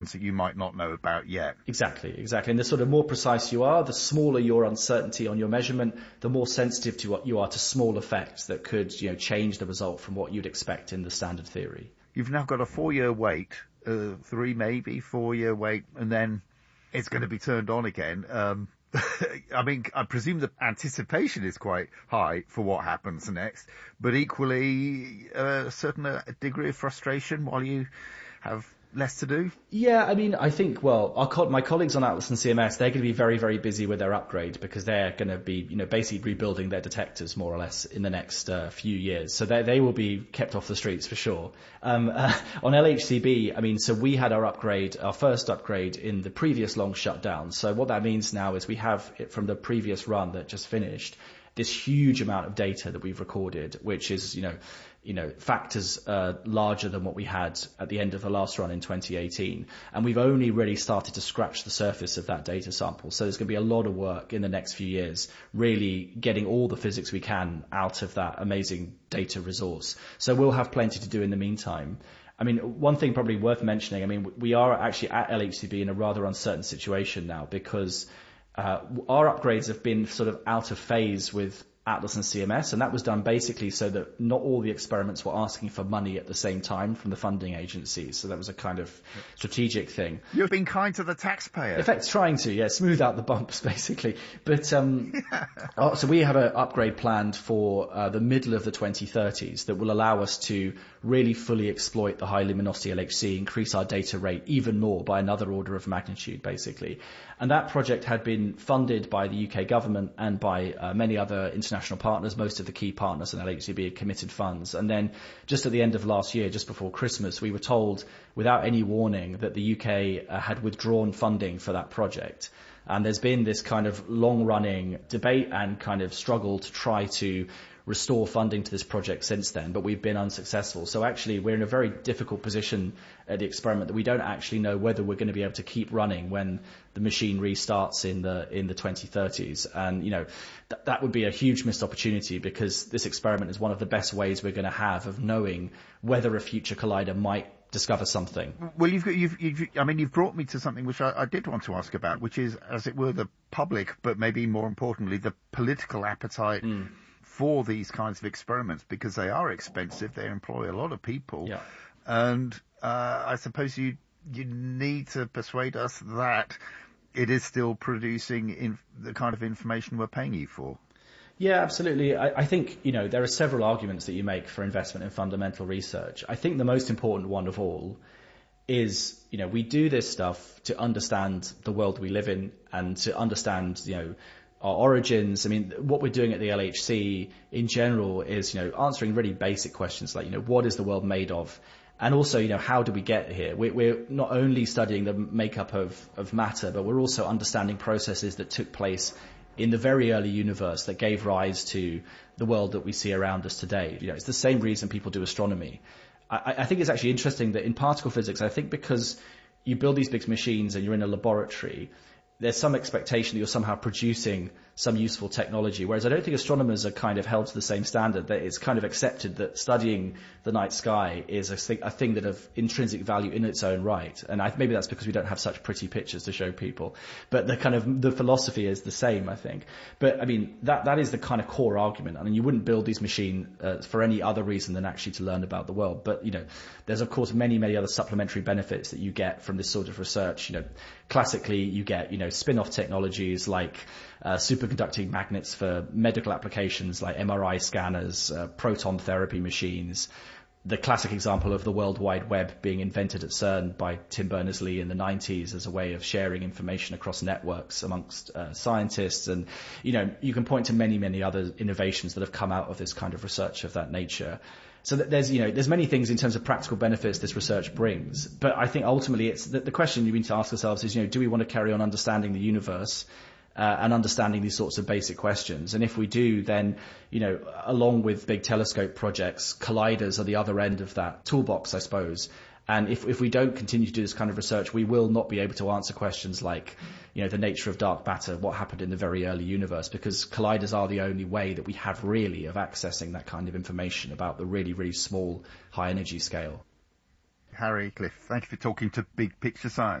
that you might not know about yet. Exactly. And the sort of more precise you are, the smaller your uncertainty on your measurement, the more sensitive to what you are to small effects that could, change the result from what you'd expect in the standard theory. You've now got a 4-year wait, 3 maybe 4-year wait, and then it's going to be turned on again. I mean, I presume the anticipation is quite high for what happens next, but equally a certain degree of frustration while you have less to do? Yeah, I mean, I think, my colleagues on Atlas and CMS, they're going to be very, very busy with their upgrade because they're going to be, basically rebuilding their detectors more or less in the next few years. So they will be kept off the streets for sure. On LHCb, I mean, so we had our first upgrade in the previous long shutdown. So what that means now is we have it from the previous run that just finished, this huge amount of data that we've recorded, which is, factors larger than what we had at the end of the last run in 2018. And we've only really started to scratch the surface of that data sample. So there's going to be a lot of work in the next few years, really getting all the physics we can out of that amazing data resource. So we'll have plenty to do in the meantime. I mean, one thing probably worth mentioning, I mean, we are actually at LHCb in a rather uncertain situation now because our upgrades have been sort of out of phase with Atlas and CMS, and that was done basically so that not all the experiments were asking for money at the same time from the funding agencies. So that was a kind of strategic thing. You've been kind to the taxpayer. In fact, trying to, smooth out the bumps basically. But so we have an upgrade planned for the middle of the 2030s that will allow us to really fully exploit the high luminosity LHC, increase our data rate even more by another order of magnitude basically. And that project had been funded by the UK government and by many other international partners. Most of the key partners in LHCb had committed funds. And then just at the end of last year, just before Christmas, we were told without any warning that the UK had withdrawn funding for that project. And there's been this kind of long-running debate and kind of struggle to try to restore funding to this project since then, but we've been unsuccessful. So actually we're in a very difficult position at the experiment that we don't actually know whether we're going to be able to keep running when the machine restarts in the 2030s. And, that would be a huge missed opportunity because this experiment is one of the best ways we're going to have of knowing whether a future collider might discover something. Well, you've brought me to something which I did want to ask about, which is, as it were, the public, but maybe more importantly, the political appetite for these kinds of experiments, because they are expensive, they employ a lot of people, and I suppose you need to persuade us that it is still producing the kind of information we're paying you for. Yeah, absolutely. I think, there are several arguments that you make for investment in fundamental research. I think the most important one of all is, we do this stuff to understand the world we live in and to understand, our origins. I mean, what we're doing at the LHC in general is, answering really basic questions like, what is the world made of? And also, how do we get here? We're not only studying the makeup of matter, but we're also understanding processes that took place in the very early universe that gave rise to the world that we see around us today. It's the same reason people do astronomy. I think it's actually interesting that in particle physics, I think because you build these big machines and you're in a laboratory, there's some expectation that you're somehow producing some useful technology, whereas I don't think astronomers are kind of held to the same standard, that it's kind of accepted that studying the night sky is a thing that of intrinsic value in its own right. And maybe that's because we don't have such pretty pictures to show people. But the philosophy is the same, I think. But I mean, that is the kind of core argument. I mean, you wouldn't build these machines for any other reason than actually to learn about the world. But, there's of course many, many other supplementary benefits that you get from this sort of research. Classically you get, spin-off technologies like superconducting magnets for medical applications like MRI scanners, proton therapy machines. The classic example of the World Wide Web being invented at CERN by Tim Berners-Lee in the 90s as a way of sharing information across networks amongst scientists. And, you can point to many, many other innovations that have come out of this kind of research of that nature. So that there's many things in terms of practical benefits this research brings. But I think ultimately it's the question you need to ask ourselves is, do we want to carry on understanding the universe and understanding these sorts of basic questions? And if we do, then, along with big telescope projects, colliders are the other end of that toolbox, I suppose. And if we don't continue to do this kind of research, we will not be able to answer questions like, the nature of dark matter, what happened in the very early universe, because colliders are the only way that we have really of accessing that kind of information about the really, really small high energy scale. Harry Cliff, thank you for talking to Big Picture Science.